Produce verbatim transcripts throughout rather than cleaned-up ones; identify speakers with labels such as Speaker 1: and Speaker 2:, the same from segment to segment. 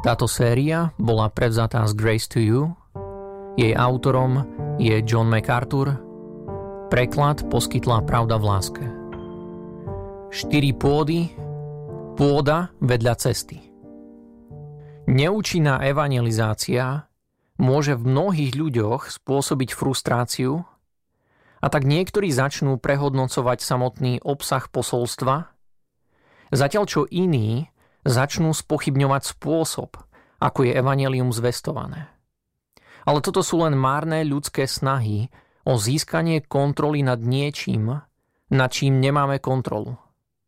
Speaker 1: Táto séria bola prevzatá z Grace to You. Jej autorom je John MacArthur. Preklad poskytla Pravda v láske. Štyri pôdy, pôda vedľa cesty. Neúčinná evangelizácia môže v mnohých ľuďoch spôsobiť frustráciu, a tak niektorí začnú prehodnocovať samotný obsah posolstva, zatiaľ čo iní začnú spochybňovať spôsob, ako je evanjelium zvestované. Ale toto sú len márne ľudské snahy o získanie kontroly nad niečím, nad čím nemáme kontrolu.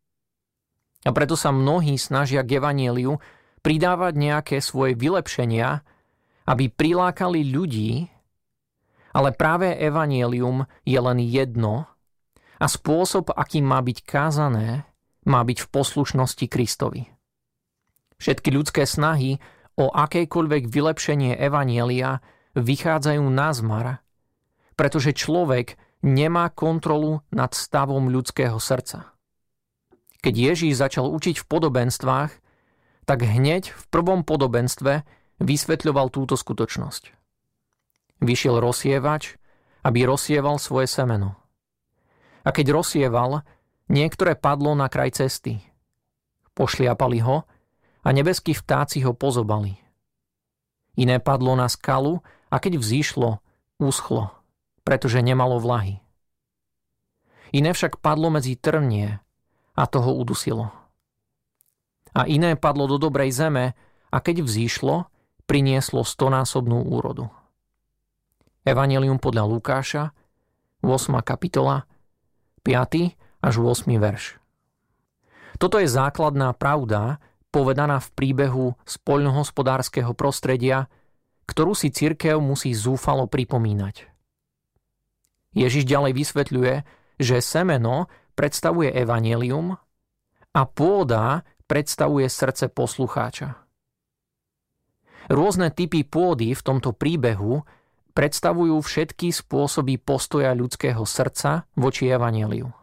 Speaker 1: A preto sa mnohí snažia k evanjeliu pridávať nejaké svoje vylepšenia, aby prilákali ľudí, ale práve evanjelium je len jedno a spôsob, akým má byť kázané, má byť v poslušnosti Kristovi. Všetky ľudské snahy o akékoľvek vylepšenie evanjelia vychádzajú na zmar, pretože človek nemá kontrolu nad stavom ľudského srdca. Keď Ježíš začal učiť v podobenstvách, tak hneď v prvom podobenstve vysvetľoval túto skutočnosť. Vyšiel rozsievač, aby rozsieval svoje semeno. A keď rozsieval, niektoré padlo na kraj cesty. Pošliapali ho a nebeskí vtáci ho pozobali. Iné padlo na skalu a keď vzýšlo, uschlo, pretože nemalo vlahy. Iné však padlo medzi trnie a toho udusilo. A iné padlo do dobrej zeme a keď vzýšlo, prinieslo stonásobnú úrodu. Evanjelium podľa Lukáša, ôsma kapitola, piaty až ôsmy verš. Toto je základná pravda, povedaná v príbehu z poľnohospodárskeho prostredia, ktorú si cirkev musí zúfalo pripomínať. Ježiš ďalej vysvetľuje, že semeno predstavuje evanjelium a pôda predstavuje srdce poslucháča. Rôzne typy pôdy v tomto príbehu predstavujú všetky spôsoby postoja ľudského srdca voči evanjeliu.